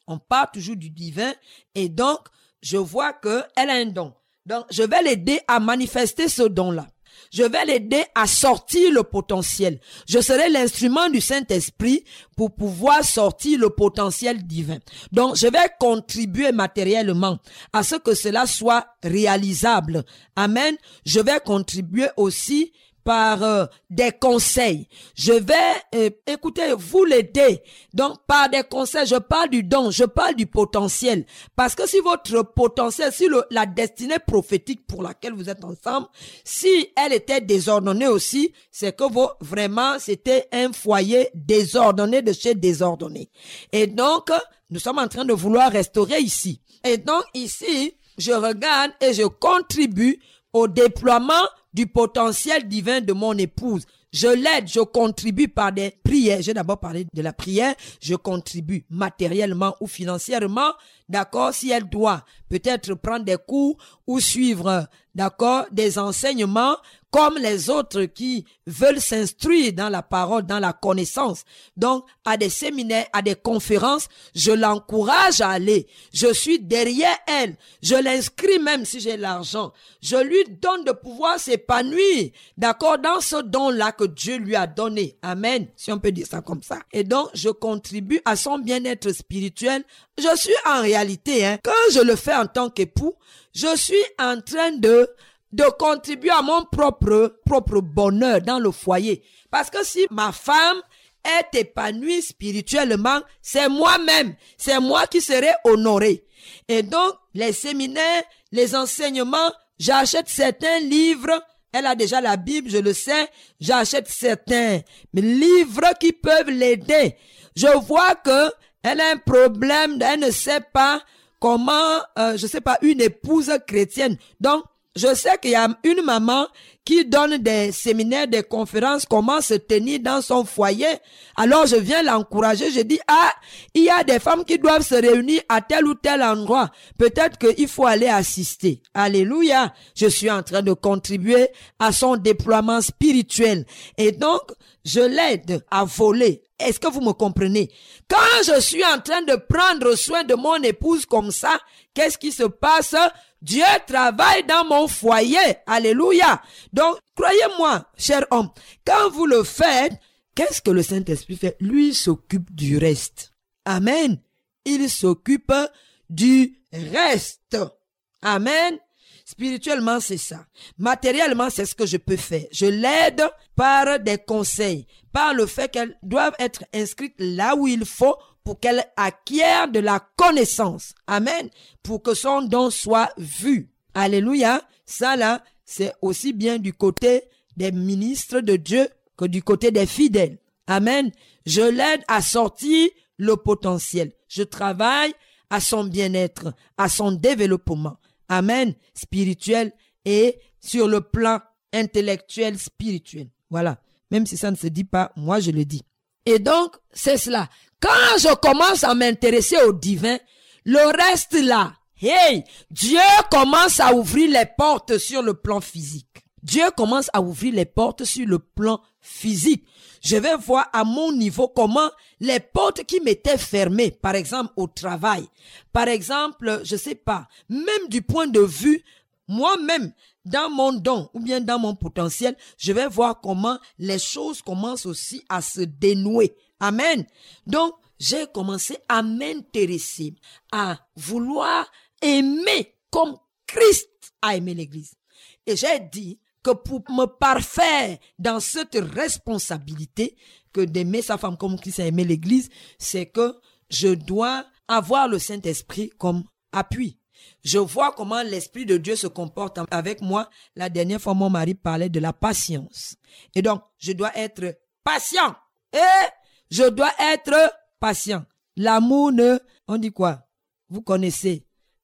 On part toujours du divin et donc, je vois qu'elle a un don. Donc, je vais l'aider à manifester ce don-là. Je vais l'aider à sortir le potentiel. Je serai l'instrument du Saint-Esprit pour pouvoir sortir le potentiel divin. Donc, je vais contribuer matériellement à ce que cela soit réalisable. Amen. Je vais contribuer aussi par des conseils. Je vais, écoutez, vous l'aider. Donc, par des conseils, je parle du don, je parle du potentiel. Parce que si votre potentiel, si la destinée prophétique pour laquelle vous êtes ensemble, si elle était désordonnée aussi, c'est que vraiment, c'était un foyer désordonné de chez désordonné. Et donc, nous sommes en train de vouloir restaurer ici. Et donc, ici, je regarde et je contribue au déploiement du potentiel divin de mon épouse. Je l'aide, je contribue par des prières. J'ai d'abord parlé de la prière. Je contribue matériellement ou financièrement. D'accord? Si elle doit peut-être prendre des cours ou suivre, d'accord, des enseignements comme les autres qui veulent s'instruire dans la parole, dans la connaissance. Donc, à des séminaires, à des conférences, je l'encourage à aller. Je suis derrière elle. Je l'inscris même si j'ai l'argent. Je lui donne de pouvoir s'épanouir, d'accord, dans ce don-là que Dieu lui a donné. Amen. Si on peut dire ça comme ça. Et donc, je contribue à son bien-être spirituel. Je suis en réalité, quand je le fais en tant qu'époux, je suis en train de contribuer à mon propre bonheur dans le foyer. Parce que si ma femme est épanouie spirituellement, c'est moi-même, c'est moi qui serai honoré. Et donc, les séminaires, les enseignements, j'achète certains livres. Elle a déjà la Bible, je le sais. J'achète certains livres qui peuvent l'aider. Je vois que elle a un problème, elle ne sait pas comment, une épouse chrétienne. Donc, je sais qu'il y a une maman qui donne des séminaires, des conférences, comment se tenir dans son foyer. Alors, je viens l'encourager. Je dis, il y a des femmes qui doivent se réunir à tel ou tel endroit. Peut-être qu'il faut aller assister. Alléluia. Je suis en train de contribuer à son déploiement spirituel. Et donc, je l'aide à voler. Est-ce que vous me comprenez? Quand je suis en train de prendre soin de mon épouse comme ça, qu'est-ce qui se passe? Dieu travaille dans mon foyer. Alléluia. Donc, croyez-moi, cher homme, quand vous le faites, qu'est-ce que le Saint-Esprit fait? Lui s'occupe du reste. Amen. Il s'occupe du reste. Amen. Spirituellement, c'est ça. Matériellement, c'est ce que je peux faire. Je l'aide par des conseils, par le fait qu'elle doive être inscrite là où il faut pour qu'elle acquiert de la connaissance. Amen. Pour que son don soit vu. Alléluia. Ça là, c'est aussi bien du côté des ministres de Dieu que du côté des fidèles. Amen. Je l'aide à sortir le potentiel. Je travaille à son bien-être, à son développement. Amen. Spirituel et sur le plan intellectuel, spirituel. Voilà. Même si ça ne se dit pas, moi je le dis. Et donc, c'est cela. Quand je commence à m'intéresser au divin, le reste là, hey, Dieu commence à ouvrir les portes sur le plan physique. Dieu commence à ouvrir les portes sur le plan physique. Je vais voir à mon niveau comment les portes qui m'étaient fermées, par exemple au travail, par exemple, je sais pas, même du point de vue, moi-même, dans mon don ou bien dans mon potentiel, je vais voir comment les choses commencent aussi à se dénouer. Amen. Donc, j'ai commencé à m'intéresser, à vouloir aimer comme Christ a aimé l'Église. Et j'ai dit que pour me parfaire dans cette responsabilité que d'aimer sa femme comme Christ a aimé l'Église, c'est que je dois avoir le Saint-Esprit comme appui. Je vois comment l'Esprit de Dieu se comporte avec moi. La dernière fois, mon mari parlait de la patience. Et donc, je dois être patient. Et je dois être patient. L'amour on dit quoi? Vous connaissez.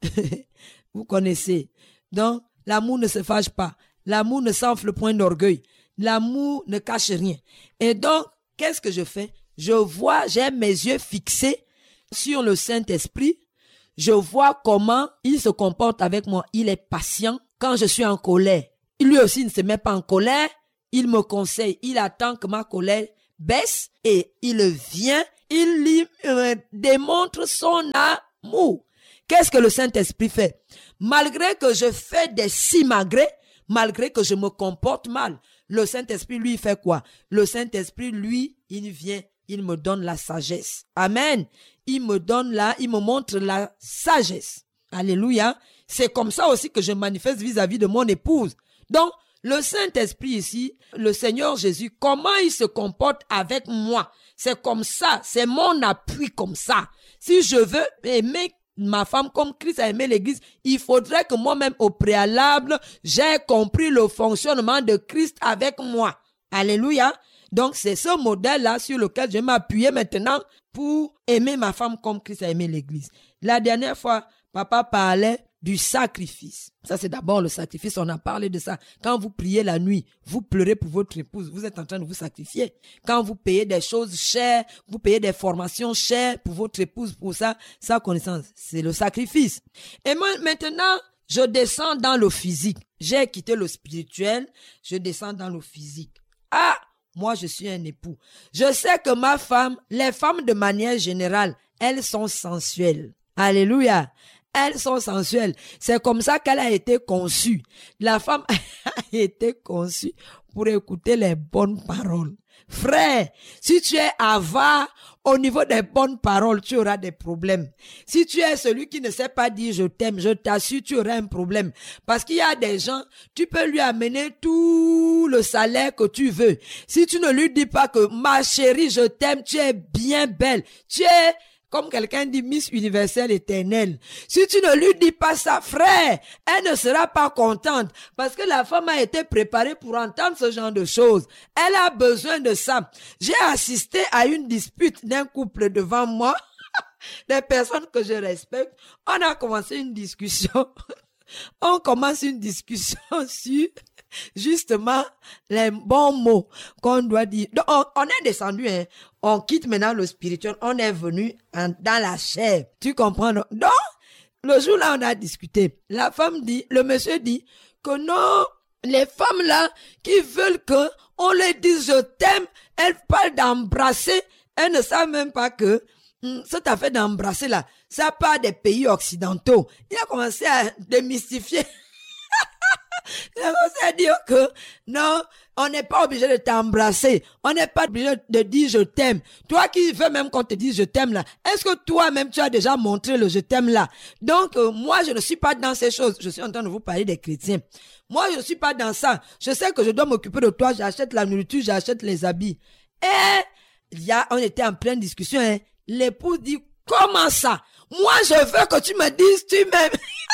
Vous connaissez. Donc, l'amour ne se fâche pas. L'amour ne s'enfle point d'orgueil. L'amour ne cache rien. Et donc, qu'est-ce que je fais? J'ai mes yeux fixés sur le Saint-Esprit. Je vois comment il se comporte avec moi. Il est patient. Quand je suis en colère, lui aussi ne se met pas en colère. Il me conseille. Il attend que ma colère baisse et il vient il lui démontre son amour. Qu'est-ce que le Saint-Esprit fait? Malgré que je fais des simagrées, malgré que je me comporte mal, le Saint-Esprit, lui, fait quoi? Le Saint-Esprit, lui, il vient, il me donne la sagesse. Amen. Il me montre la sagesse. Alléluia. C'est comme ça aussi que je manifeste vis-à-vis de mon épouse. Donc, le Saint-Esprit ici, le Seigneur Jésus, comment il se comporte avec moi? C'est comme ça, c'est mon appui comme ça. Si je veux aimer ma femme comme Christ a aimé l'église, il faudrait que moi-même au préalable, j'ai compris le fonctionnement de Christ avec moi. Alléluia. Donc c'est ce modèle-là sur lequel je vais m'appuyer maintenant pour aimer ma femme comme Christ a aimé l'église. La dernière fois, papa parlait du sacrifice. Ça, c'est d'abord le sacrifice. On a parlé de ça. Quand vous priez la nuit, vous pleurez pour votre épouse. Vous êtes en train de vous sacrifier. Quand vous payez des choses chères, vous payez des formations chères pour votre épouse, pour ça, sa connaissance, c'est le sacrifice. Et moi, maintenant, je descends dans le physique. J'ai quitté le spirituel, je descends dans le physique. Ah, moi, je suis un époux. Je sais que ma femme, les femmes de manière générale, elles sont sensuelles. Alléluia. Elles sont sensuelles. C'est comme ça qu'elle a été conçue. La femme a été conçue pour écouter les bonnes paroles. Frère, si tu es avare au niveau des bonnes paroles, tu auras des problèmes. Si tu es celui qui ne sait pas dire je t'aime, je t'assure, tu auras un problème. Parce qu'il y a des gens, tu peux lui amener tout le salaire que tu veux. Si tu ne lui dis pas que ma chérie, je t'aime, tu es bien belle, tu es comme quelqu'un dit, Miss Universelle éternelle. Si tu ne lui dis pas ça, frère, elle ne sera pas contente. Parce que la femme a été préparée pour entendre ce genre de choses. Elle a besoin de ça. J'ai assisté à une dispute d'un couple devant moi. Des personnes que je respecte. On a commencé une discussion. On commence une discussion sur justement les bons mots qu'on doit dire. Donc, on est descendu, hein. On quitte maintenant le spirituel, on est venu dans la chair. Tu comprends? Donc, le jour là, on a discuté. La femme dit, le monsieur dit que non, les femmes là qui veulent que on leur dise je t'aime, elles parlent d'embrasser, elles ne savent même pas que cette affaire d'embrasser là, ça part des pays occidentaux. Il a commencé à démystifier. Il a commencé à dire que non, on n'est pas obligé de t'embrasser. On n'est pas obligé de dire je t'aime. Toi qui veux même qu'on te dise je t'aime là, est-ce que toi-même tu as déjà montré le je t'aime là? Donc moi je ne suis pas dans ces choses. Je suis en train de vous parler des chrétiens. Moi je ne suis pas dans ça. Je sais que je dois m'occuper de toi. J'achète la nourriture, j'achète les habits. Et on était en pleine discussion. Hein. L'épouse dit comment ça? Moi je veux que tu me dises tu m'aimes.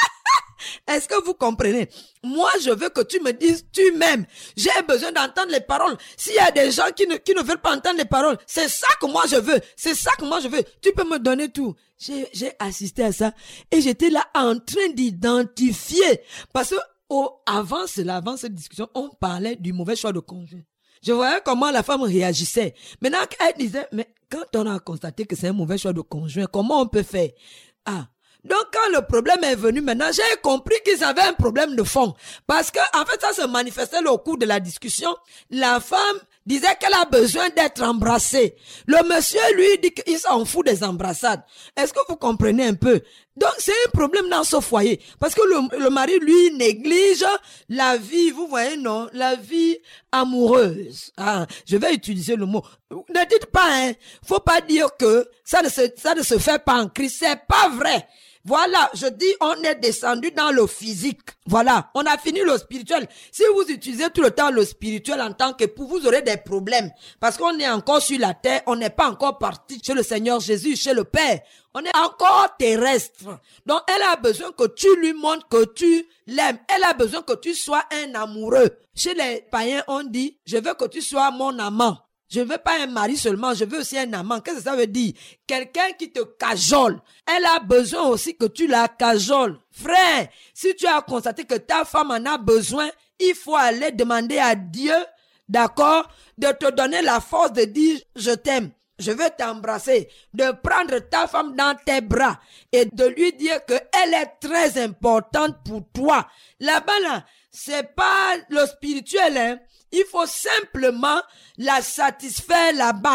Est-ce que vous comprenez? Moi, je veux que tu me dises tu m'aimes. J'ai besoin d'entendre les paroles. S'il y a des gens qui ne veulent pas entendre les paroles, c'est ça que moi je veux. C'est ça que moi je veux. Tu peux me donner tout. J'ai assisté à ça et j'étais là en train d'identifier. Parce que avant cette discussion, on parlait du mauvais choix de conjoint. Je voyais comment la femme réagissait. Maintenant, elle disait, mais quand on a constaté que c'est un mauvais choix de conjoint, comment on peut faire? Donc, quand le problème est venu maintenant, j'ai compris qu'ils avaient un problème de fond. Parce que, en fait, ça se manifestait au cours de la discussion. La femme disait qu'elle a besoin d'être embrassée. Le monsieur, lui, dit qu'il s'en fout des embrassades. Est-ce que vous comprenez un peu? Donc, c'est un problème dans ce foyer. Parce que le mari, lui, néglige la vie, vous voyez, non? La vie amoureuse. Je vais utiliser le mot. Ne dites pas, hein. Faut pas dire que ça ne se fait pas en Christ. C'est pas vrai. Voilà, je dis, on est descendu dans le physique. Voilà, on a fini le spirituel. Si vous utilisez tout le temps le spirituel en tant qu'époux, vous aurez des problèmes. Parce qu'on est encore sur la terre, on n'est pas encore parti chez le Seigneur Jésus, chez le Père. On est encore terrestre. Donc, elle a besoin que tu lui montres que tu l'aimes. Elle a besoin que tu sois un amoureux. Chez les païens, on dit, je veux que tu sois mon amant. Je ne veux pas un mari seulement, je veux aussi un amant. Qu'est-ce que ça veut dire? Quelqu'un qui te cajole. Elle a besoin aussi que tu la cajoles. Frère, si tu as constaté que ta femme en a besoin, il faut aller demander à Dieu, d'accord, de te donner la force de dire « je t'aime ». Je veux t'embrasser, de prendre ta femme dans tes bras et de lui dire qu'elle est très importante pour toi. Là-bas, là, c'est pas le spirituel, hein. Il faut simplement la satisfaire là-bas.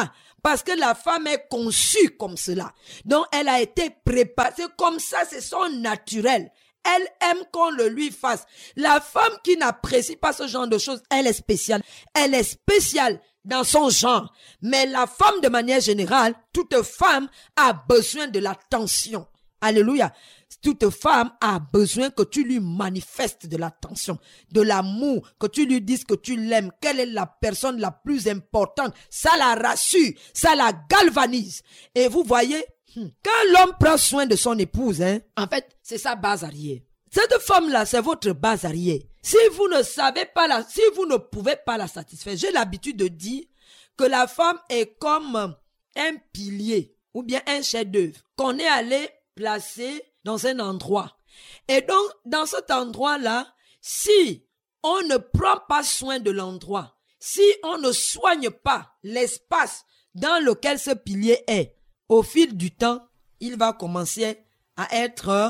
Parce que la femme est conçue comme cela. Donc, elle a été préparée. C'est comme ça, c'est son naturel. Elle aime qu'on le lui fasse. La femme qui n'apprécie pas ce genre de choses, elle est spéciale. Elle est spéciale dans son genre. Mais la femme, de manière générale, toute femme a besoin de l'attention. Alléluia. Toute femme a besoin que tu lui manifestes de l'attention, de l'amour, que tu lui dises que tu l'aimes, quelle est la personne la plus importante. Ça la rassure, ça la galvanise. Et vous voyez, quand l'homme prend soin de son épouse, en fait, c'est sa base arrière. Cette femme-là, c'est votre base arrière. Si vous ne savez pas si vous ne pouvez pas la satisfaire, j'ai l'habitude de dire que la femme est comme un pilier ou bien un chef-d'œuvre qu'on est allé placer dans un endroit. Et donc, dans cet endroit-là, si on ne prend pas soin de l'endroit, si on ne soigne pas l'espace dans lequel ce pilier est, au fil du temps, il va commencer à être,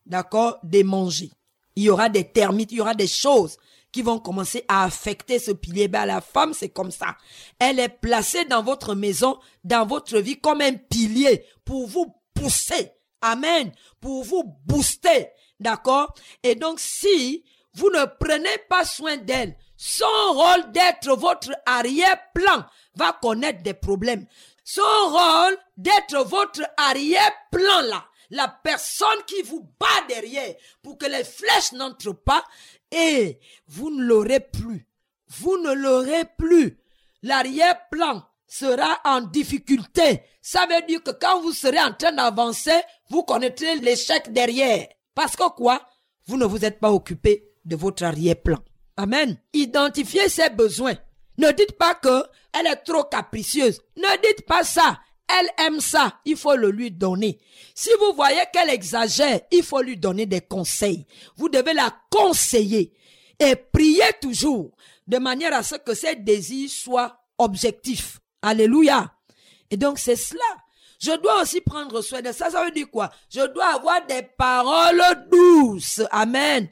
démangé. Il y aura des termites, il y aura des choses qui vont commencer à affecter ce pilier. La femme, c'est comme ça. Elle est placée dans votre maison, dans votre vie, comme un pilier pour vous pousser. Amen. Pour vous booster. D'accord? Et donc, si vous ne prenez pas soin d'elle, son rôle d'être votre arrière-plan va connaître des problèmes. Son rôle d'être votre arrière-plan là, la personne qui vous bat derrière pour que les flèches n'entrent pas, et vous ne l'aurez plus. Vous ne l'aurez plus. L'arrière-plan sera en difficulté. Ça veut dire que quand vous serez en train d'avancer, vous connaîtrez l'échec derrière. Parce que quoi? Vous ne vous êtes pas occupé de votre arrière-plan. Amen. Identifiez ses besoins. Ne dites pas qu'elle est trop capricieuse. Ne dites pas ça. Elle aime ça. Il faut le lui donner. Si vous voyez qu'elle exagère, il faut lui donner des conseils. Vous devez la conseiller. Et prier toujours de manière à ce que ses désirs soient objectifs. Alléluia. Et donc, c'est cela. Je dois aussi prendre soin de ça. Ça veut dire quoi? Je dois avoir des paroles douces. Amen.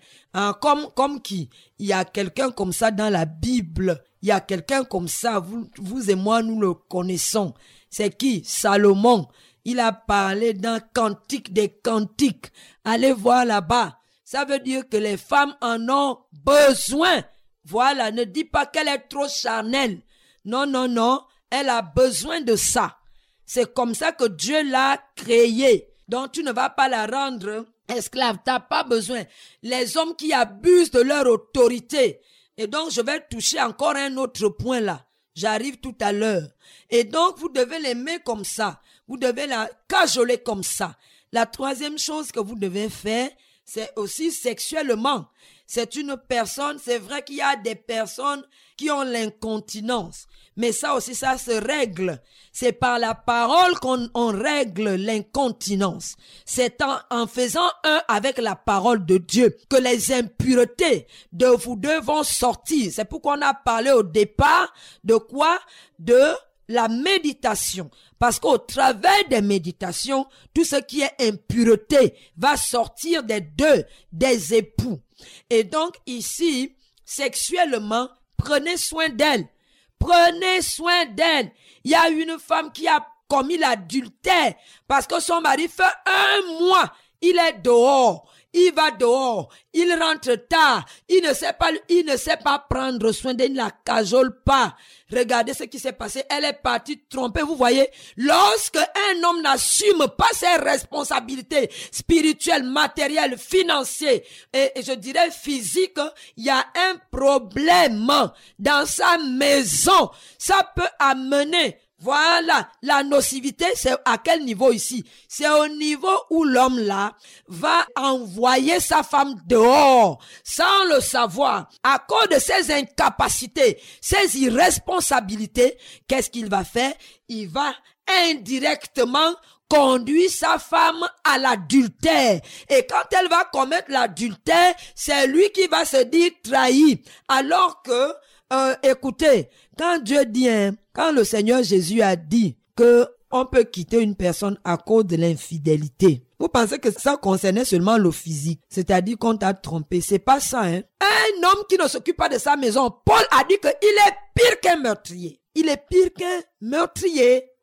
Comme qui? Il y a quelqu'un comme ça dans la Bible. Il y a quelqu'un comme ça. Vous et moi, nous le connaissons. C'est qui? Salomon. Il a parlé d'un cantique des cantiques. Allez voir là-bas. Ça veut dire que les femmes en ont besoin. Voilà. Ne dis pas qu'elle est trop charnelle. Non, non, non. Elle a besoin de ça. C'est comme ça que Dieu l'a créée. Donc, tu ne vas pas la rendre esclave. Tu n'as pas besoin. Les hommes qui abusent de leur autorité. Et donc, je vais toucher encore un autre point là. J'arrive tout à l'heure. Et donc, vous devez l'aimer comme ça. Vous devez la cajoler comme ça. La troisième chose que vous devez faire, c'est aussi sexuellement. C'est une personne, c'est vrai qu'il y a des personnes qui ont l'incontinence. Mais ça aussi, ça se règle. C'est par la parole qu'on règle l'incontinence. C'est en faisant un avec la parole de Dieu que les impuretés de vous deux vont sortir. C'est pourquoi on a parlé au départ de quoi? De la méditation. Parce qu'au travers des méditations, tout ce qui est impureté va sortir des deux, des époux. Et donc ici, sexuellement, prenez soin d'elle. Prenez soin d'elle. Il y a une femme qui a commis l'adultère parce que son mari fait 1 mois. Il est dehors. Il va dehors. Il rentre tard. Il ne sait pas prendre soin d'elle. Il ne la cajole pas. Regardez ce qui s'est passé. Elle est partie tromper. Vous voyez, lorsque un homme n'assume pas ses responsabilités spirituelles, matérielles, financières et je dirais physiques, il y a un problème dans sa maison. Ça peut amener. Voilà, la nocivité, c'est à quel niveau ici? C'est au niveau où l'homme là va envoyer sa femme dehors sans le savoir. À cause de ses incapacités, ses irresponsabilités, qu'est-ce qu'il va faire? Il va indirectement conduire sa femme à l'adultère. Et quand elle va commettre l'adultère, c'est lui qui va se dire trahi. Alors que, écoutez, quand Dieu dit, quand le Seigneur Jésus a dit que on peut quitter une personne à cause de l'infidélité, vous pensez que ça concernait seulement le physique, c'est-à-dire qu'on t'a trompé? C'est pas ça, Un homme qui ne s'occupe pas de sa maison, Paul a dit qu'il est pire qu'un meurtrier. Il est pire qu'un meurtrier.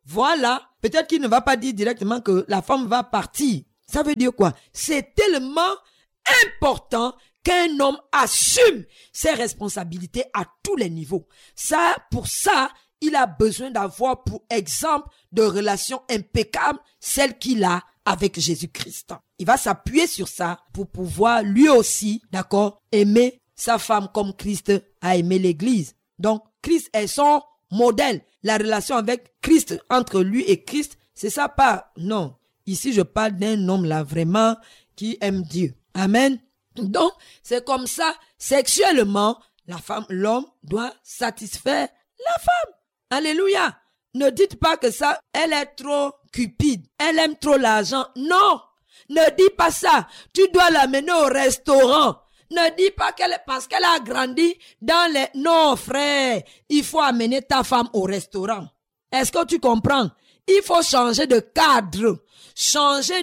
Voilà. Peut-être qu'il ne va pas dire directement que la femme va partir. Ça veut dire quoi? C'est tellement important qu'un homme assume ses responsabilités à tous les niveaux. Pour ça, il a besoin d'avoir pour exemple de relations impeccables, celles qu'il a avec Jésus-Christ. Il va s'appuyer sur ça pour pouvoir lui aussi, d'accord, aimer sa femme comme Christ a aimé l'Église. Donc, Christ est son modèle. La relation avec Christ, entre lui et Christ, c'est ça pas. Non. Ici, je parle d'un homme là vraiment qui aime Dieu. Amen. Donc, c'est comme ça, sexuellement, l'homme doit satisfaire la femme. Alléluia. Ne dites pas que ça, elle est trop cupide, elle aime trop l'argent. Non, ne dis pas ça. Tu dois l'amener au restaurant. Ne dis pas parce qu'elle a grandi dans les... Non, frère, il faut amener ta femme au restaurant. Est-ce que tu comprends? Il faut changer de cadre, changer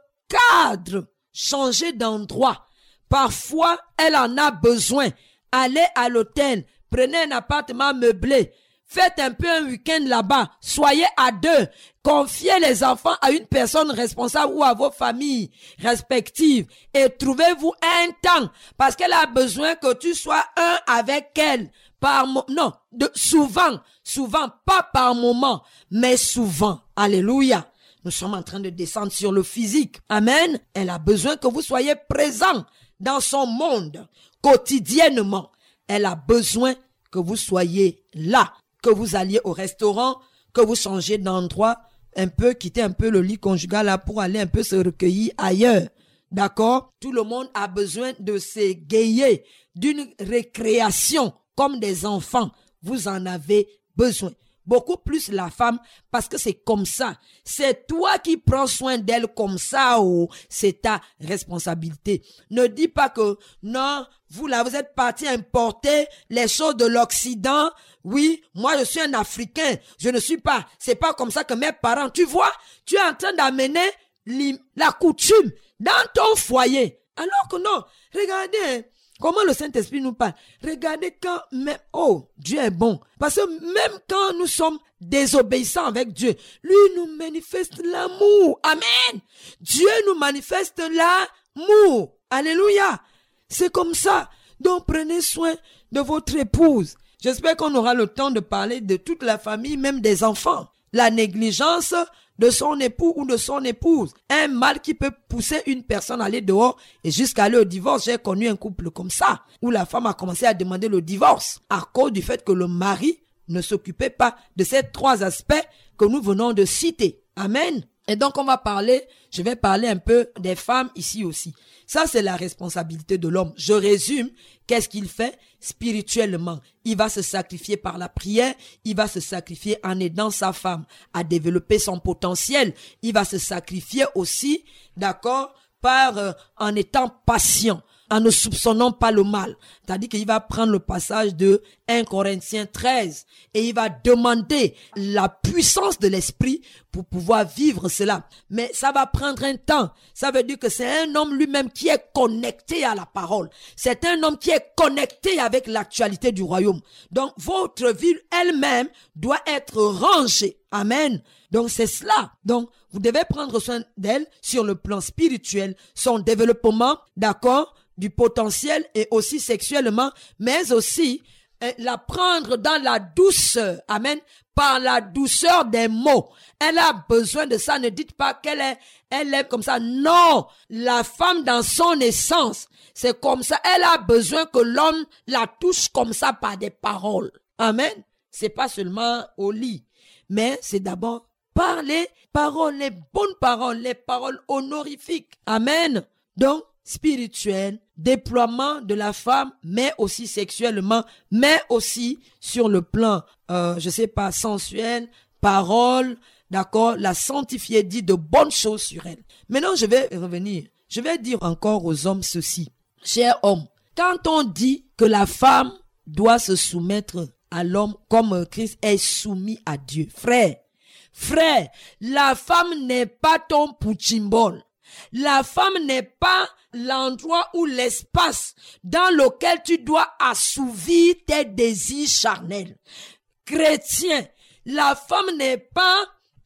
d'endroit. Parfois, elle en a besoin. Allez à l'hôtel, prenez un appartement meublé. Faites un peu un week-end là-bas. Soyez à deux. Confiez les enfants à une personne responsable ou à vos familles respectives. Et trouvez-vous un temps. Parce qu'elle a besoin que tu sois un avec elle. Souvent, pas par moment, mais souvent. Alléluia. Nous sommes en train de descendre sur le physique. Amen. Elle a besoin que vous soyez présents dans son monde quotidiennement. Elle a besoin que vous soyez là. Que vous alliez au restaurant, que vous changiez d'endroit, quitter un peu le lit conjugal là pour aller un peu se recueillir ailleurs. D'accord? Tout le monde a besoin de s'égayer, d'une récréation comme des enfants. Vous en avez besoin. Beaucoup plus la femme parce que c'est comme ça. C'est toi qui prends soin d'elle comme ça c'est ta responsabilité. Ne dis pas que non, vous êtes parti importer les choses de l'Occident. Oui, moi je suis un Africain. C'est pas comme ça que mes parents, tu vois, tu es en train d'amener la coutume dans ton foyer. Alors que non, regardez, comment le Saint-Esprit nous parle. Regardez Dieu est bon. Parce que même quand nous sommes désobéissants avec Dieu, lui nous manifeste l'amour. Amen. Dieu nous manifeste l'amour. Alléluia. C'est comme ça. Donc prenez soin de votre épouse. J'espère qu'on aura le temps de parler de toute la famille, même des enfants. La négligence de son époux ou de son épouse. Un mal qui peut pousser une personne à aller dehors et jusqu'à aller au divorce. J'ai connu un couple comme ça, où la femme a commencé à demander le divorce à cause du fait que le mari ne s'occupait pas de ces trois aspects que nous venons de citer. Amen. Et donc je vais parler un peu des femmes ici aussi. Ça, c'est la responsabilité de l'homme. Je résume, qu'est-ce qu'il fait spirituellement? Il va se sacrifier par la prière, il va se sacrifier en aidant sa femme à développer son potentiel. Il va se sacrifier aussi, d'accord, en étant patient, en ne soupçonnant pas le mal. C'est-à-dire qu'il va prendre le passage de 1 Corinthiens 13 et il va demander la puissance de l'esprit pour pouvoir vivre cela. Mais ça va prendre un temps. Ça veut dire que c'est un homme lui-même qui est connecté à la parole. C'est un homme qui est connecté avec l'actualité du royaume. Donc votre vie elle-même doit être rangée. Amen. Donc c'est cela. Donc vous devez prendre soin d'elle sur le plan spirituel, son développement, d'accord, du potentiel et aussi sexuellement, mais aussi la prendre dans la douceur, amen, par la douceur des mots. Elle a besoin de ça. Ne dites pas qu'elle est comme ça. Non, la femme dans son essence, c'est comme ça. Elle a besoin que l'homme la touche comme ça par des paroles. Amen. C'est pas seulement au lit, mais c'est d'abord par les paroles, les bonnes paroles, les paroles honorifiques. Amen. Donc, spirituel, déploiement de la femme, mais aussi sexuellement, mais aussi sur le plan, sensuel, parole, d'accord, la sanctifier, dit de bonnes choses sur elle. Maintenant, je vais revenir. Je vais dire encore aux hommes ceci. Chers hommes, quand on dit que la femme doit se soumettre à l'homme comme Christ est soumis à Dieu, frère, la femme n'est pas ton pouchimbol. La femme n'est pas l'endroit ou l'espace dans lequel tu dois assouvir tes désirs charnels. Chrétien, la femme n'est pas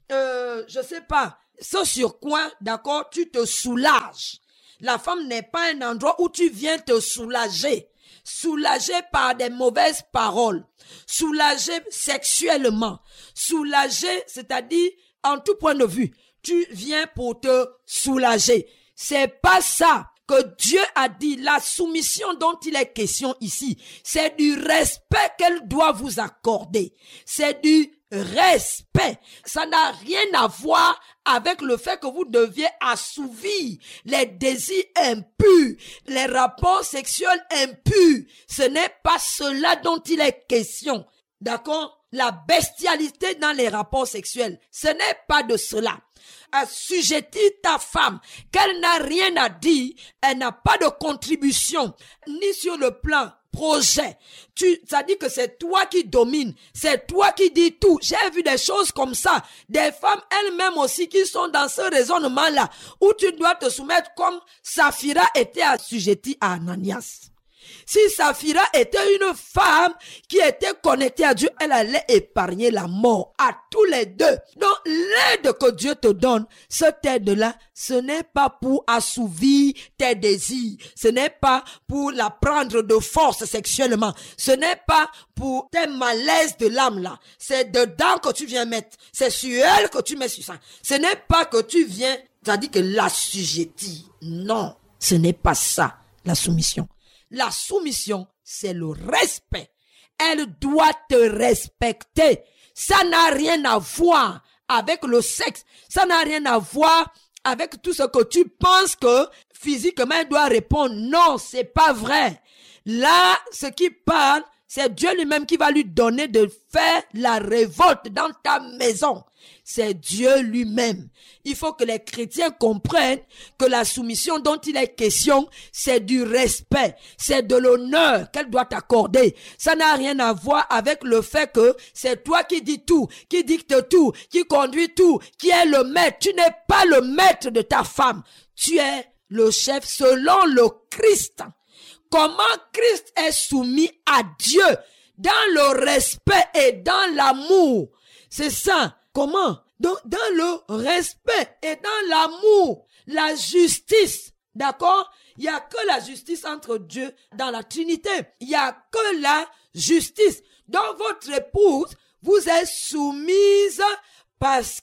je sais pas, ce sur quoi, d'accord, tu te soulages. La femme n'est pas un endroit où tu viens te soulager. Soulager par des mauvaises paroles. Soulager sexuellement. Soulager, c'est-à-dire, en tout point de vue, tu viens pour te soulager. C'est pas ça que Dieu a dit. La soumission dont il est question ici, c'est du respect qu'elle doit vous accorder. C'est du respect. Ça n'a rien à voir avec le fait que vous deviez assouvir les désirs impurs, les rapports sexuels impurs. Ce n'est pas cela dont il est question. D'accord? La bestialité dans les rapports sexuels, ce n'est pas de cela. Assujettir ta femme, qu'elle n'a rien à dire, elle n'a pas de contribution, ni sur le plan projet. Ça dit que c'est toi qui domines, c'est toi qui dis tout. J'ai vu des choses comme ça, des femmes elles-mêmes aussi qui sont dans ce raisonnement-là, où tu dois te soumettre comme Saphira était assujettie à Ananias. Si Saphira était une femme qui était connectée à Dieu, elle allait épargner la mort à tous les deux. Donc, l'aide que Dieu te donne, cette aide-là, ce n'est pas pour assouvir tes désirs. Ce n'est pas pour la prendre de force sexuellement. Ce n'est pas pour tes malaises de l'âme là. C'est dedans que tu viens mettre. C'est sur elle que tu mets sur ça. Ce n'est pas que tu viens, c'est-à-dire que l'assujettir. Non, ce n'est pas ça, la soumission. La soumission, c'est le respect. Elle doit te respecter. Ça n'a rien à voir avec le sexe. Ça n'a rien à voir avec tout ce que tu penses que physiquement elle doit répondre. Non, c'est pas vrai. Là, ce qui parle, c'est Dieu lui-même qui va lui donner de faire la révolte dans ta maison. C'est Dieu lui-même. Il faut que les chrétiens comprennent que la soumission dont il est question, c'est du respect, c'est de l'honneur qu'elle doit t'accorder. Ça n'a rien à voir avec le fait que c'est toi qui dis tout, qui dicte tout, qui conduit tout, qui est le maître. Tu n'es pas le maître de ta femme. Tu es le chef selon le Christ. Comment Christ est soumis à Dieu dans le respect et dans l'amour. C'est ça. Comment? Donc, dans le respect et dans l'amour, la justice, d'accord? Il n'y a que la justice entre Dieu dans la Trinité. Il n'y a que la justice. Donc, votre épouse vous est soumise parce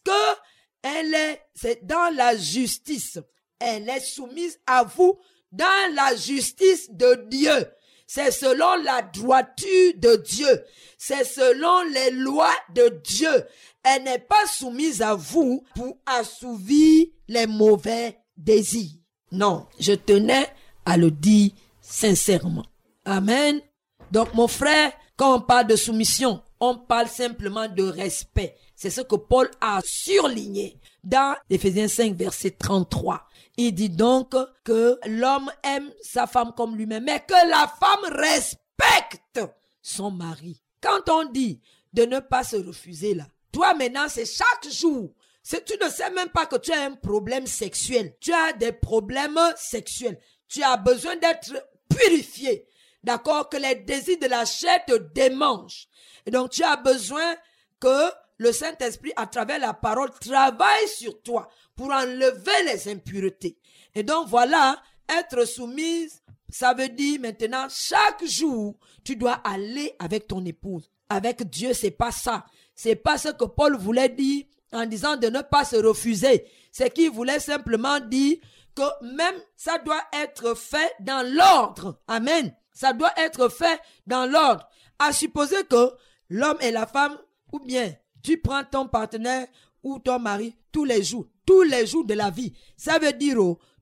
que c'est dans la justice. Elle est soumise à vous dans la justice de Dieu. C'est selon la droiture de Dieu. C'est selon les lois de Dieu. Elle n'est pas soumise à vous pour assouvir les mauvais désirs. Non, je tenais à le dire sincèrement. Amen. Donc mon frère, quand on parle de soumission, on parle simplement de respect. C'est ce que Paul a surligné dans Éphésiens 5, verset 33. Il dit donc que l'homme aime sa femme comme lui-même, mais que la femme respecte son mari. Quand on dit de ne pas se refuser là, toi maintenant c'est chaque jour. Tu ne sais même pas que tu as un problème sexuel. Tu as des problèmes sexuels. Tu as besoin d'être purifié. D'accord? Que les désirs de la chair te démangent. Et donc tu as besoin que le Saint-Esprit, à travers la parole, travaille sur toi pour enlever les impuretés. Et donc voilà, être soumise, ça veut dire maintenant, chaque jour, tu dois aller avec ton épouse. Avec Dieu, c'est pas ça. C'est pas ce que Paul voulait dire en disant de ne pas se refuser. C'est qu'il voulait simplement dire que même ça doit être fait dans l'ordre. Amen. Ça doit être fait dans l'ordre. À supposer que l'homme et la femme, ou bien tu prends ton partenaire ou ton mari tous les jours de la vie. Ça veut dire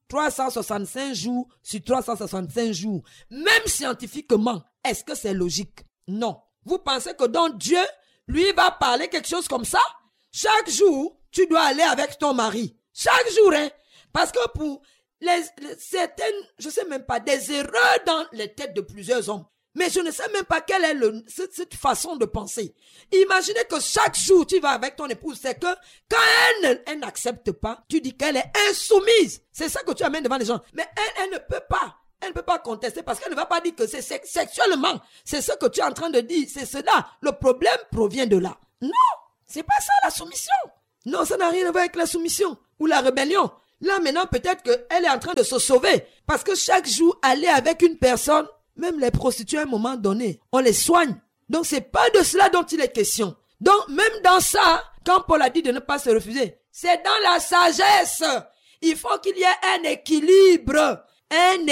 365 jours sur 365 jours. Même scientifiquement, est-ce que c'est logique? Non. Vous pensez que donc Dieu, lui, va parler quelque chose comme ça? Chaque jour, tu dois aller avec ton mari. Chaque jour, hein? Parce que pour certaines, je sais même pas, des erreurs dans les têtes de plusieurs hommes. Mais je ne sais même pas quelle est cette façon de penser. Imaginez que chaque jour, tu vas avec ton épouse, c'est que quand elle n'accepte pas, tu dis qu'elle est insoumise. C'est ça que tu amènes devant les gens. Mais elle ne peut pas. Elle ne peut pas contester parce qu'elle ne va pas dire que c'est sexuellement. C'est ce que tu es en train de dire. C'est cela. Le problème provient de là. Non, c'est pas ça la soumission. Non, ça n'a rien à voir avec la soumission ou la rébellion. Là, maintenant, peut-être qu'elle est en train de se sauver. Parce que chaque jour, aller avec une personne, même les prostituées, à un moment donné, on les soigne. Donc, c'est pas de cela dont il est question. Donc, même dans ça, quand Paul a dit de ne pas se refuser, c'est dans la sagesse. Il faut qu'il y ait un équilibre. Un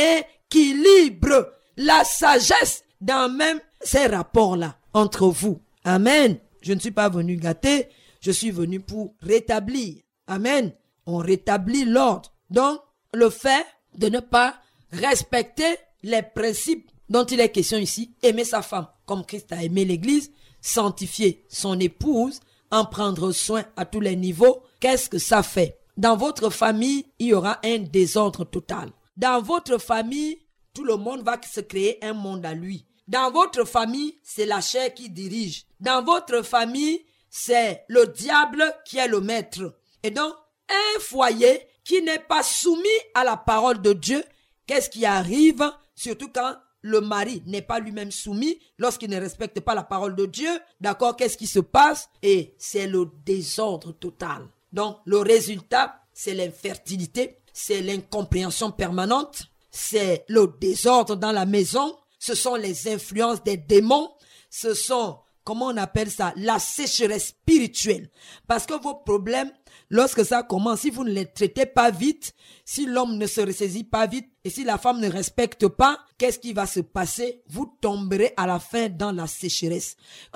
équilibre. La sagesse dans même ces rapports-là entre vous. Amen. Je ne suis pas venu gâter. Je suis venu pour rétablir. Amen. On rétablit l'ordre. Donc, le fait de ne pas respecter les principes dont il est question ici, aimer sa femme comme Christ a aimé l'Église, sanctifier son épouse, en prendre soin à tous les niveaux, qu'est-ce que ça fait? Dans votre famille, il y aura un désordre total. Dans votre famille, tout le monde va se créer un monde à lui. Dans votre famille, c'est la chair qui dirige. Dans votre famille, c'est le diable qui est le maître. Et donc, un foyer qui n'est pas soumis à la parole de Dieu, qu'est-ce qui arrive? Surtout quand le mari n'est pas lui-même soumis, lorsqu'il ne respecte pas la parole de Dieu, d'accord, qu'est-ce qui se passe? Et c'est le désordre total. Donc, le résultat, c'est l'infertilité, c'est l'incompréhension permanente, c'est le désordre dans la maison, ce sont les influences des démons, ce sont, comment on appelle ça, la sécheresse spirituelle. Parce que vos problèmes, lorsque ça commence, si vous ne les traitez pas vite, si l'homme ne se ressaisit pas vite, et si la femme ne respecte pas, qu'est-ce qui va se passer? Vous tomberez à la fin dans la sécheresse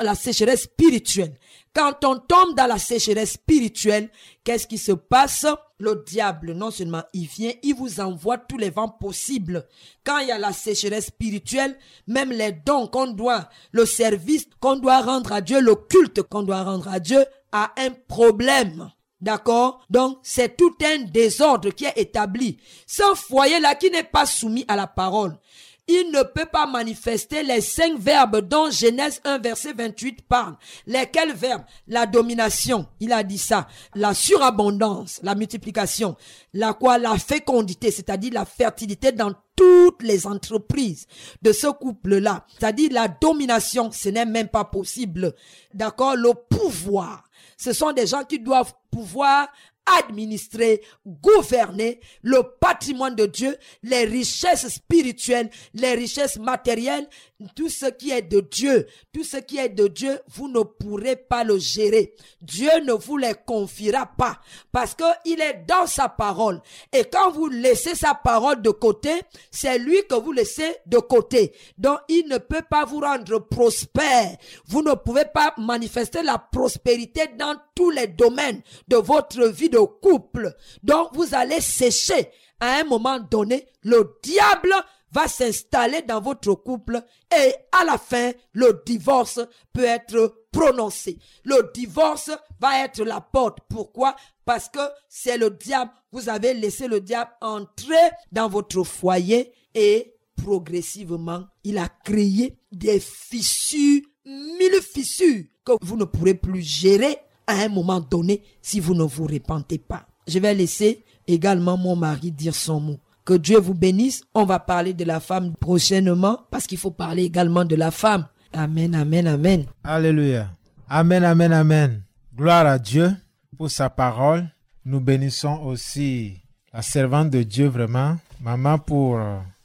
spirituelle. Quand on tombe dans la sécheresse spirituelle, qu'est-ce qui se passe? Le diable, non seulement il vient, il vous envoie tous les vents possibles. Quand il y a la sécheresse spirituelle, même les dons qu'on doit, le service qu'on doit rendre à Dieu, le culte qu'on doit rendre à Dieu, a un problème. D'accord? Donc, c'est tout un désordre qui est établi. Ce foyer-là qui n'est pas soumis à la parole, il ne peut pas manifester les 5 verbes dont Genèse 1 verset 28 parle. Lesquels verbes? La domination, il a dit ça. La surabondance, la multiplication. La fécondité, c'est-à-dire la fertilité dans toutes les entreprises de ce couple-là. C'est-à-dire la domination, ce n'est même pas possible. D'accord? Le pouvoir. Ce sont des gens qui doivent pouvoir administrer, gouverner le patrimoine de Dieu, les richesses spirituelles, les richesses matérielles, tout ce qui est de Dieu. Tout ce qui est de Dieu, vous ne pourrez pas le gérer. Dieu ne vous les confiera pas parce que il est dans sa parole. Et quand vous laissez sa parole de côté, c'est lui que vous laissez de côté. Donc, il ne peut pas vous rendre prospère. Vous ne pouvez pas manifester la prospérité dans tous les domaines de votre vie de couple. Donc, vous allez sécher. À un moment donné, le diable va s'installer dans votre couple et à la fin, le divorce peut être prononcé. Le divorce va être la porte. Pourquoi? Parce que c'est le diable. Vous avez laissé le diable entrer dans votre foyer et progressivement, il a créé des fissures, 1000 fissures que vous ne pourrez plus gérer à un moment donné si vous ne vous repentez pas. Je vais laisser également mon mari dire son mot. Que Dieu vous bénisse. On va parler de la femme prochainement parce qu'il faut parler également de la femme. Amen, amen, amen. Alléluia. Amen, amen, amen. Gloire à Dieu pour sa parole. Nous bénissons aussi la servante de Dieu vraiment, maman, pour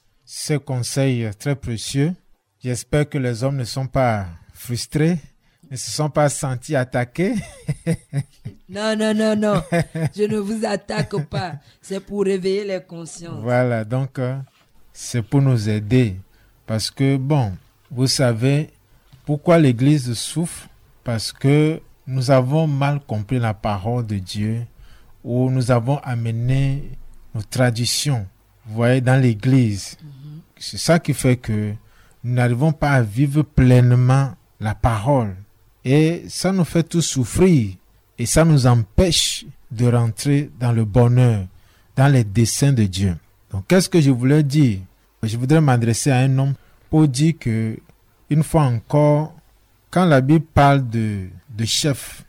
ses conseils très précieux. J'espère que les hommes ne sont pas frustrés, ne se sont pas sentis attaqués. Non. Je ne vous attaque pas. C'est pour réveiller les consciences. Voilà, donc c'est pour nous aider. Parce que, bon, vous savez pourquoi l'Église souffre? Parce que nous avons mal compris la parole de Dieu, ou nous avons amené nos traditions, vous voyez, dans l'Église. C'est ça qui fait que nous n'arrivons pas à vivre pleinement la parole. Et ça nous fait tout souffrir. Et ça nous empêche de rentrer dans le bonheur, dans les desseins de Dieu. Donc, qu'est-ce que je voulais dire? Je voudrais m'adresser à un homme pour dire que, une fois encore, quand la Bible parle de chef,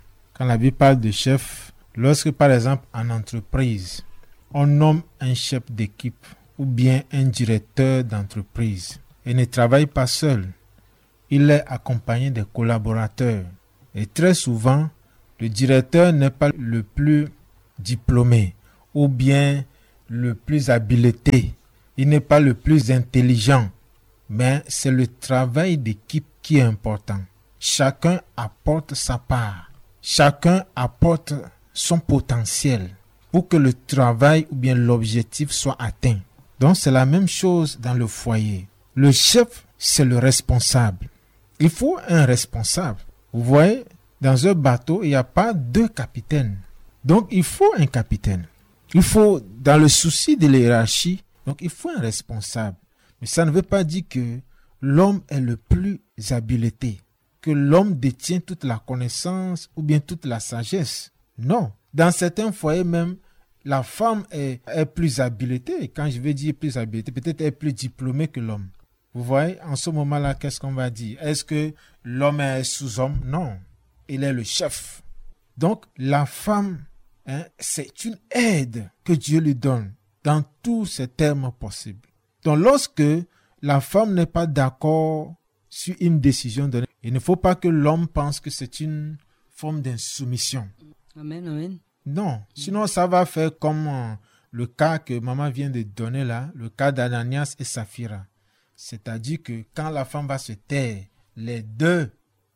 lorsque, par exemple, en entreprise, on nomme un chef d'équipe ou bien un directeur d'entreprise et ne travaille pas seul, il est accompagné des collaborateurs. Et très souvent, Le directeur n'est pas le plus diplômé ou bien le plus habilité. Il n'est pas le plus intelligent. Mais c'est le travail d'équipe qui est important. Chacun apporte sa part. Chacun apporte son potentiel pour que le travail ou bien l'objectif soit atteint. Donc c'est la même chose dans le foyer. Le chef, c'est le responsable. Il faut un responsable. Vous voyez, dans un bateau, il n'y a pas deux capitaines. Donc il faut un capitaine. Il faut, dans le souci de l'hiérarchie, donc il faut un responsable. Mais ça ne veut pas dire que l'homme est le plus habilité, que l'homme détient toute la connaissance ou bien toute la sagesse. Non. Dans certains foyers même, la femme est plus habilitée. Quand je veux dire plus habilitée, peut-être elle est plus diplômée que l'homme. Vous voyez, en ce moment-là, qu'est-ce qu'on va dire? Est-ce que l'homme est sous-homme? Non. Il est le chef. Donc, la femme, c'est une aide que Dieu lui donne dans tous ces termes possibles. Donc, lorsque la femme n'est pas d'accord sur une décision donnée, il ne faut pas que l'homme pense que c'est une forme d'insoumission. Amen, amen. Non, sinon ça va faire comme le cas que maman vient de donner là, le cas d'Ananias et Saphira. C'est-à-dire que quand la femme va se taire, les deux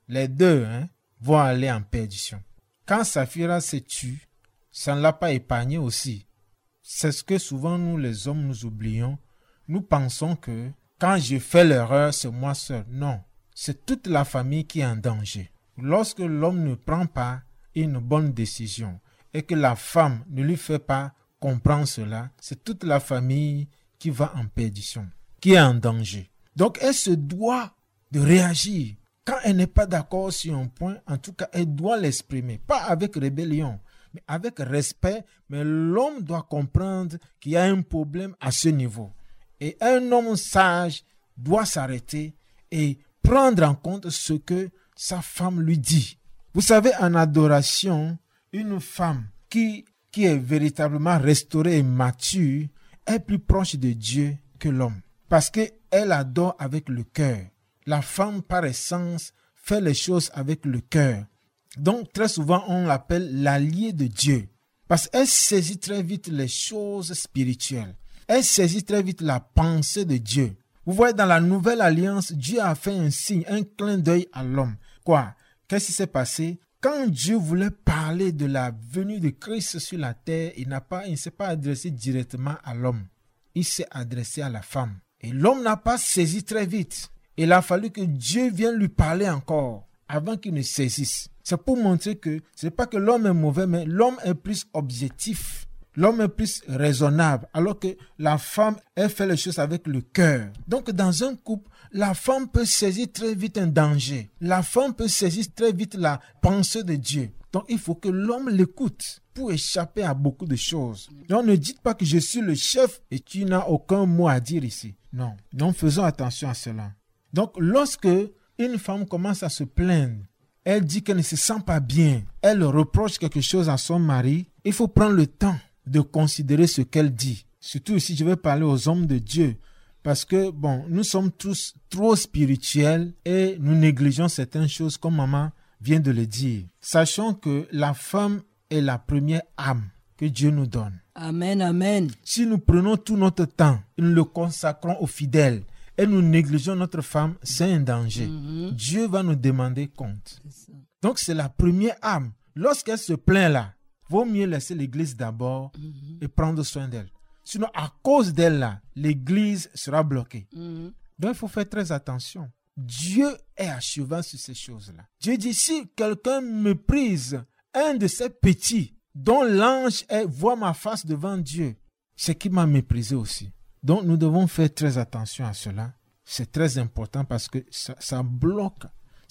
vont aller en perdition. Quand Saphira se tue, ça ne l'a pas épargné aussi. C'est ce que souvent nous les hommes nous oublions. Nous pensons que quand je fais l'erreur, c'est moi seul. Non, c'est toute la famille qui est en danger. Lorsque l'homme ne prend pas une bonne décision et que la femme ne lui fait pas comprendre cela, c'est toute la famille qui va en perdition, qui est en danger. Donc elle se doit de réagir. Quand elle n'est pas d'accord sur un point, en tout cas, elle doit l'exprimer. Pas avec rébellion, mais avec respect. Mais l'homme doit comprendre qu'il y a un problème à ce niveau. Et un homme sage doit s'arrêter et prendre en compte ce que sa femme lui dit. Vous savez, en adoration, une femme qui est véritablement restaurée et mature est plus proche de Dieu que l'homme. Parce qu'elle adore avec le cœur. La femme, par essence, fait les choses avec le cœur. Donc, très souvent, on l'appelle l'allié de Dieu. Parce qu'elle saisit très vite les choses spirituelles. Elle saisit très vite la pensée de Dieu. Vous voyez, dans la nouvelle alliance, Dieu a fait un signe, un clin d'œil à l'homme. Quoi? Qu'est-ce qui s'est passé? Quand Dieu voulait parler de la venue de Christ sur la terre, il ne s'est pas adressé directement à l'homme. Il s'est adressé à la femme. Et l'homme n'a pas saisi très vite. Il a fallu que Dieu vienne lui parler encore avant qu'il ne saisisse. C'est pour montrer que ce n'est pas que l'homme est mauvais, mais l'homme est plus objectif. L'homme est plus raisonnable, alors que la femme, elle fait les choses avec le cœur. Donc, dans un couple, la femme peut saisir très vite un danger. La femme peut saisir très vite la pensée de Dieu. Donc, il faut que l'homme l'écoute pour échapper à beaucoup de choses. Donc, ne dites pas que je suis le chef et tu n'as aucun mot à dire ici. Non. Donc, faisons attention à cela. Donc, lorsque une femme commence à se plaindre, elle dit qu'elle ne se sent pas bien, elle reproche quelque chose à son mari, il faut prendre le temps de considérer ce qu'elle dit. Surtout si je vais parler aux hommes de Dieu. Parce que, nous sommes tous trop spirituels et nous négligeons certaines choses comme maman vient de le dire. Sachons que la femme est la première âme que Dieu nous donne. Amen, amen. Si nous prenons tout notre temps et nous le consacrons aux fidèles et nous négligeons notre femme, c'est un danger. Dieu va nous demander compte. Donc c'est la première âme. Lorsqu'elle se plaint là, vaut mieux laisser l'église d'abord et prendre soin d'elle. Sinon, à cause d'elle là, l'église sera bloquée. Donc il faut faire très attention. Dieu est à cheval sur ces choses-là. Dieu dit, si quelqu'un méprise un de ces petits dont l'ange voit ma face devant Dieu, c'est qu'il m'a méprisé aussi. Donc nous devons faire très attention à cela. C'est très important parce que ça bloque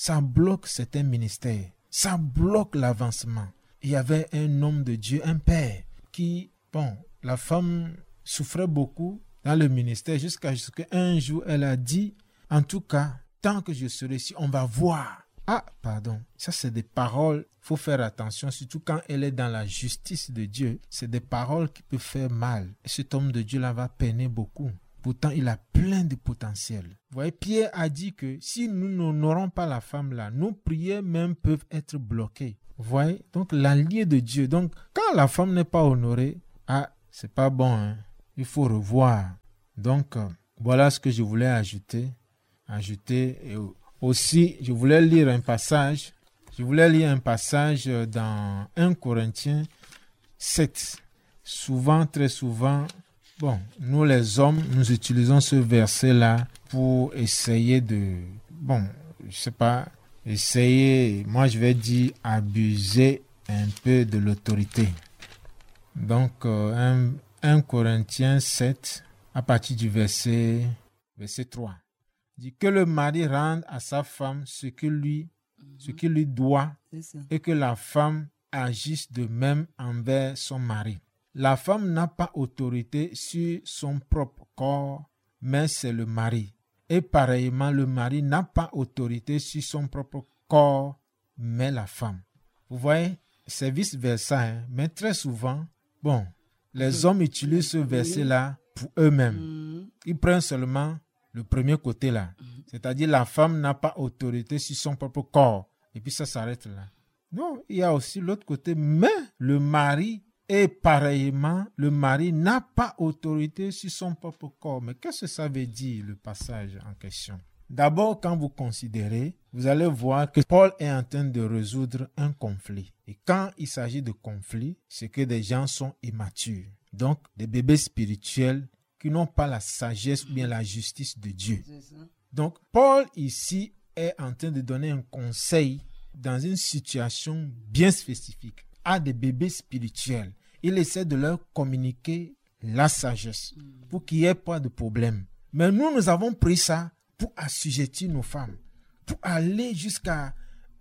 certains ministères. Ça bloque l'avancement. Il y avait un homme de Dieu, un père, qui, la femme souffrait beaucoup dans le ministère jusqu'à ce qu'un jour elle a dit, en tout cas, tant que je serai ici, on va voir. Ah, pardon, ça c'est des paroles, il faut faire attention, surtout quand elle est dans la justice de Dieu. C'est des paroles qui peuvent faire mal. Et cet homme de Dieu là va peiner beaucoup. Pourtant, il a plein de potentiel. Vous voyez, Pierre a dit que si nous n'honorons pas la femme là, nos prières même peuvent être bloquées. Vous voyez, donc l'allié de Dieu. Donc, quand la femme n'est pas honorée, c'est pas bon, hein. Il faut revoir. Donc, voilà ce que je voulais ajouter. Et aussi, je voulais lire un passage. Dans 1 Corinthiens 7. Souvent, très souvent, nous les hommes, nous utilisons ce verset-là pour essayer moi je vais dire abuser un peu de l'autorité. Donc, 1 Corinthiens 7, à partir du verset 3, dit que le mari rende à sa femme ce qui lui doit et que la femme agisse de même envers son mari. La femme n'a pas autorité sur son propre corps, mais c'est le mari. Et pareillement, le mari n'a pas autorité sur son propre corps, mais la femme. Vous voyez, c'est vice-versa, hein? Mais très souvent, les hommes utilisent ce verset-là pour eux-mêmes. Ils prennent seulement le premier côté là. C'est-à-dire la femme n'a pas autorité sur son propre corps. Et puis ça s'arrête là. Non, il y a aussi l'autre côté. Mais le mari, et pareillement, le mari n'a pas autorité sur son propre corps. Mais qu'est-ce que ça veut dire, le passage en question? D'abord, quand vous considérez, vous allez voir que Paul est en train de résoudre un conflit. Et quand il s'agit de conflit, c'est que des gens sont immatures. Donc, des bébés spirituels qui n'ont pas la sagesse ou bien la justice de Dieu. Donc, Paul ici est en train de donner un conseil dans une situation bien spécifique à des bébés spirituels. Il essaie de leur communiquer la sagesse pour qu'il n'y ait pas de problème. Mais nous avons pris ça pour assujettir nos femmes, pour aller jusqu'à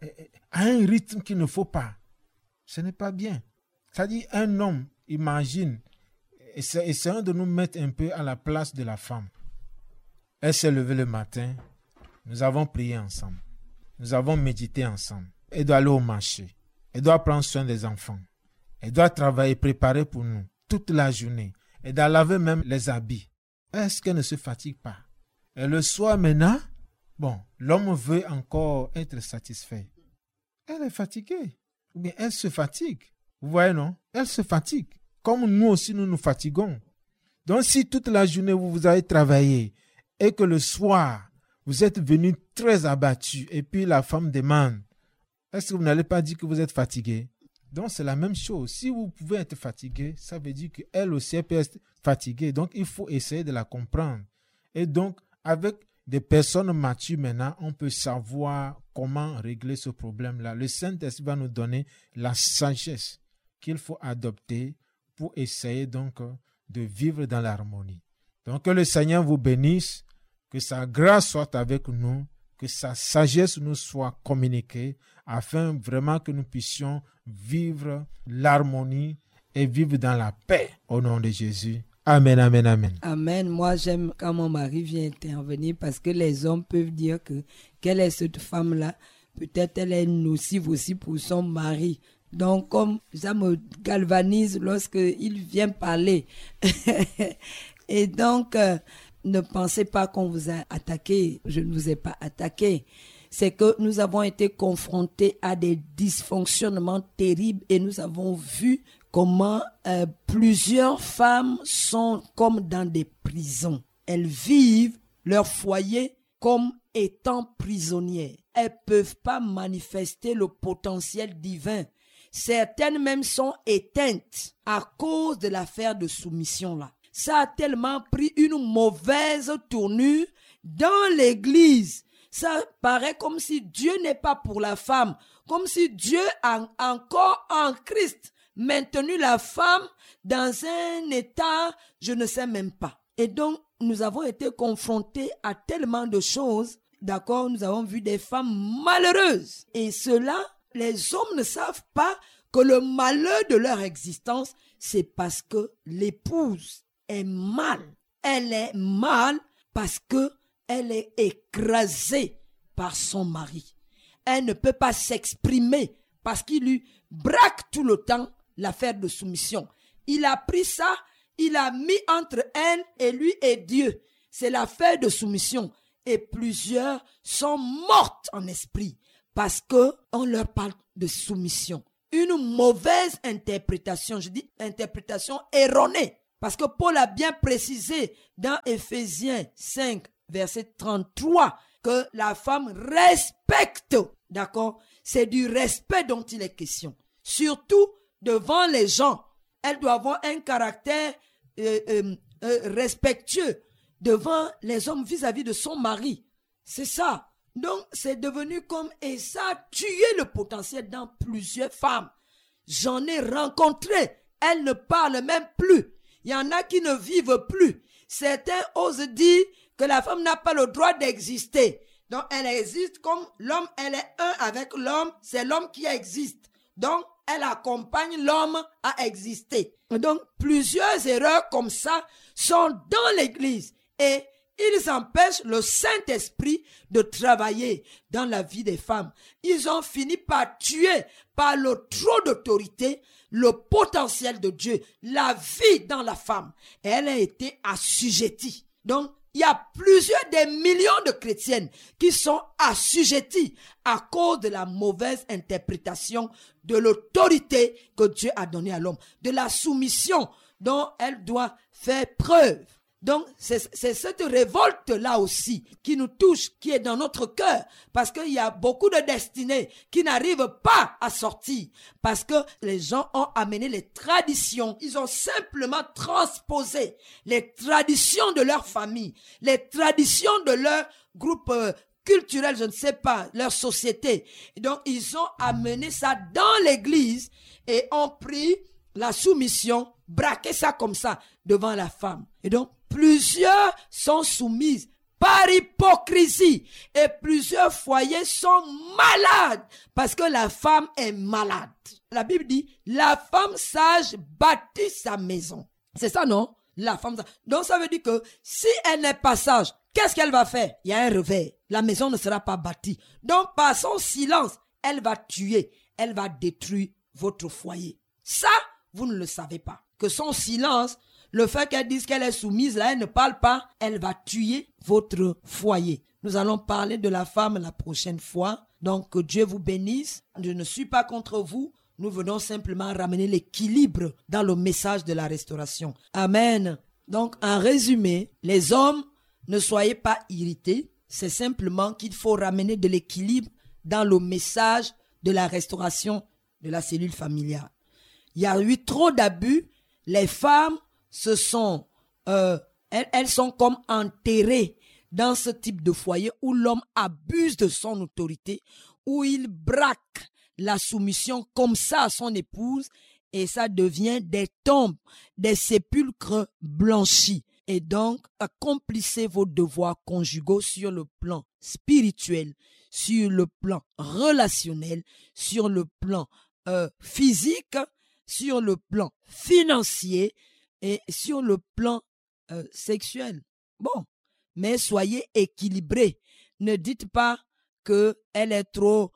un rythme qu'il ne faut pas. Ce n'est pas bien. C'est-à-dire, un homme, imagine, essayons de nous mettre un peu à la place de la femme. Elle s'est levée le matin, nous avons prié ensemble, nous avons médité ensemble. Elle doit aller au marché, elle doit prendre soin des enfants, elle doit travailler, préparer pour nous toute la journée, elle doit laver même les habits. Est-ce qu'elle ne se fatigue pas? Et le soir maintenant, l'homme veut encore être satisfait. Elle est fatiguée, ou bien elle se fatigue. Vous voyez, non? Elle se fatigue. Comme nous aussi, nous nous fatiguons. Donc, si toute la journée, vous avez travaillé et que le soir, vous êtes venu très abattu et puis la femme demande, est-ce que vous n'allez pas dire que vous êtes fatigué? Donc, c'est la même chose. Si vous pouvez être fatigué, ça veut dire qu'elle aussi elle peut être fatiguée. Donc, il faut essayer de la comprendre. Et donc, avec des personnes matures maintenant, on peut savoir comment régler ce problème-là. Le Saint-Esprit va nous donner la sagesse qu'il faut adopter pour essayer donc de vivre dans l'harmonie. Donc que le Seigneur vous bénisse, que sa grâce soit avec nous, que sa sagesse nous soit communiquée, afin vraiment que nous puissions vivre l'harmonie et vivre dans la paix au nom de Jésus. Amen, amen, amen. Amen. Moi, j'aime quand mon mari vient intervenir parce que les hommes peuvent dire que quelle est cette femme-là? Peut-être elle est nocive aussi pour son mari. Donc, comme ça me galvanise lorsqu'il vient parler. Et donc, ne pensez pas qu'on vous a attaqué. Je ne vous ai pas attaqué. C'est que nous avons été confrontés à des dysfonctionnements terribles et nous avons vu comment plusieurs femmes sont comme dans des prisons. Elles vivent leur foyer comme étant prisonnières. Elles ne peuvent pas manifester le potentiel divin. Certaines même sont éteintes à cause de l'affaire de soumission-là. Ça a tellement pris une mauvaise tournure dans l'église. Ça paraît comme si Dieu n'est pas pour la femme, comme si Dieu a encore en Christ maintenu la femme dans un état, je ne sais même pas. Et donc, nous avons été confrontés à tellement de choses. D'accord, nous avons vu des femmes malheureuses. Et cela, les hommes ne savent pas que le malheur de leur existence, c'est parce que l'épouse est mal. Elle est mal parce que elle est écrasée par son mari. Elle ne peut pas s'exprimer parce qu'il lui braque tout le temps l'affaire de soumission. Il a pris ça, il a mis entre elle et lui et Dieu. c'est l'affaire de soumission. Et plusieurs sont mortes en esprit parce que on leur parle de soumission. Une mauvaise interprétation, je dis interprétation erronée. Parce que Paul a bien précisé dans Éphésiens 5, verset 33, que la femme respecte, d'accord? C'est du respect dont il est question. Surtout devant les gens. Elle doit avoir un caractère respectueux devant les hommes vis-à-vis de son mari. C'est ça. Donc, c'est devenu comme, et ça a tué le potentiel dans plusieurs femmes. J'en ai rencontré. Elles ne parlent même plus. Il y en a qui ne vivent plus. Certains osent dire que la femme n'a pas le droit d'exister. Donc, elle existe comme l'homme, elle est un avec l'homme, c'est l'homme qui existe. Donc, elle accompagne l'homme à exister. Donc, plusieurs erreurs comme ça sont dans l'Église et ils empêchent le Saint-Esprit de travailler dans la vie des femmes. Ils ont fini par tuer, par le trop d'autorité, le potentiel de Dieu, la vie dans la femme. Et elle a été assujettie. Donc, il y a des millions de chrétiennes qui sont assujetties à cause de la mauvaise interprétation de l'autorité que Dieu a donnée à l'homme, de la soumission dont elle doit faire preuve. Donc, c'est cette révolte-là aussi qui nous touche, qui est dans notre cœur, parce qu'il y a beaucoup de destinées qui n'arrivent pas à sortir, parce que les gens ont amené les traditions, ils ont simplement transposé les traditions de leur famille, les traditions de leur groupe culturel, je ne sais pas, leur société. Et donc, ils ont amené ça dans l'église et ont pris la soumission, braqué ça comme ça devant la femme. Et donc, plusieurs sont soumises par hypocrisie et plusieurs foyers sont malades parce que la femme est malade. La Bible dit, la femme sage bâtit sa maison. C'est ça, non? La femme sage. Donc, ça veut dire que si elle n'est pas sage, qu'est-ce qu'elle va faire? Il y a un revers. La maison ne sera pas bâtie. Donc, par son silence, elle va tuer, elle va détruire votre foyer. Ça, vous ne le savez pas. Que son silence, le fait qu'elle dise qu'elle est soumise, là, elle ne parle pas, elle va tuer votre foyer. Nous allons parler de la femme la prochaine fois. Donc, que Dieu vous bénisse. Je ne suis pas contre vous. Nous venons simplement ramener l'équilibre dans le message de la restauration. Amen. Donc, en résumé, les hommes, ne soyez pas irrités. C'est simplement qu'il faut ramener de l'équilibre dans le message de la restauration de la cellule familiale. Il y a eu trop d'abus. Les femmes elles sont comme enterrées dans ce type de foyer où l'homme abuse de son autorité, où il braque la soumission comme ça à son épouse et ça devient des tombes, des sépulcres blanchis. Et donc, accomplissez vos devoirs conjugaux sur le plan spirituel, sur le plan relationnel, sur le plan physique, sur le plan financier et sur le plan sexuel. Bon, mais soyez équilibrés. Ne dites pas que elle est trop.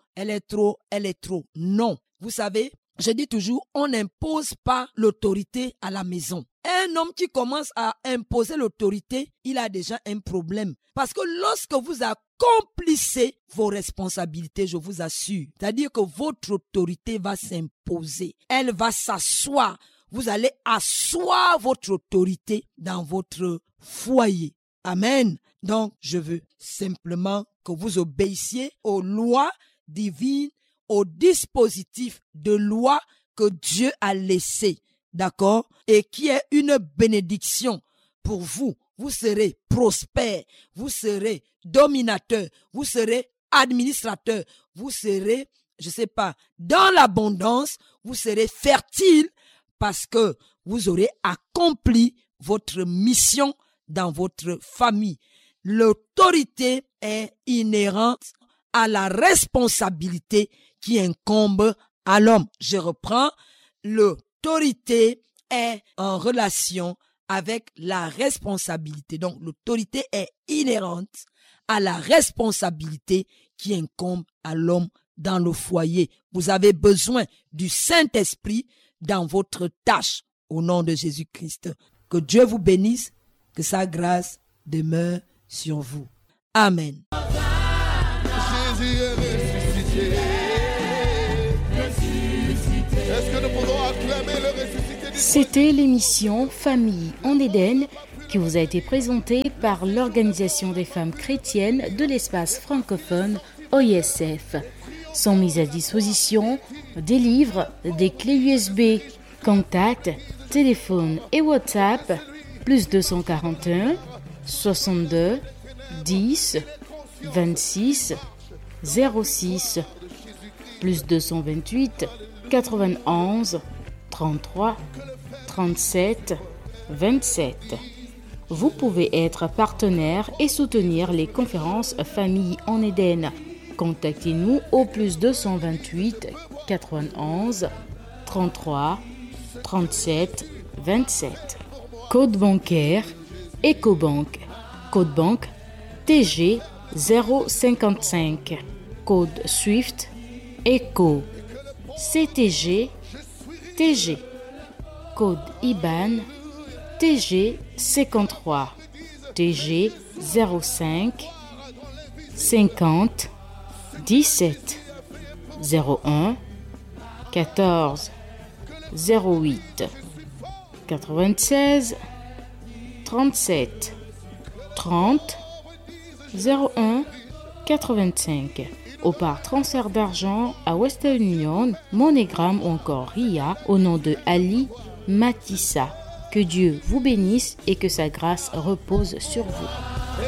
Non. Vous savez, je dis toujours, on n'impose pas l'autorité à la maison. Un homme qui commence à imposer l'autorité, il a déjà un problème. Parce que lorsque vous accomplissez vos responsabilités, je vous assure, c'est-à-dire que votre autorité va s'imposer. Elle va s'asseoir. Vous allez asseoir votre autorité dans votre foyer. Amen. Donc, je veux simplement que vous obéissiez aux lois divines, aux dispositifs de loi que Dieu a laissés. D'accord? Et qui est une bénédiction pour vous. Vous serez prospère, vous serez dominateur, vous serez administrateur, vous serez, je sais pas, dans l'abondance, vous serez fertile parce que vous aurez accompli votre mission dans votre famille. L'autorité est inhérente à la responsabilité qui incombe à l'homme. Je reprends, l'autorité est en relation avec la responsabilité. Donc, l'autorité est inhérente à la responsabilité qui incombe à l'homme dans le foyer. Vous avez besoin du Saint-Esprit dans votre tâche au nom de Jésus-Christ. Que Dieu vous bénisse, que sa grâce demeure sur vous. Amen. Jésus est ressuscité. Est-ce que nous pouvons acclamer le ressuscité du C'était l'émission Famille en Éden qui vous a été présentée par l'Organisation des femmes chrétiennes de l'espace francophone OISF. Sont mises à disposition des livres, des clés USB, contacts, téléphone et WhatsApp, plus 241 62 10 26 06, plus 228 91 33 37 27. Vous pouvez être partenaire et soutenir les conférences Famille en Éden. Contactez-nous au plus 228 91 33 37 27. Code bancaire Ecobank. Code banque TG 055. Code SWIFT ECO CTG TG. Code IBAN TG 53 TG 05 50 17 01 14 08 96 37 30 01 85 ou par transfert d'argent à Western Union, MoneyGram ou encore RIA au nom de Ali Matissa. Que Dieu vous bénisse et que sa grâce repose sur vous.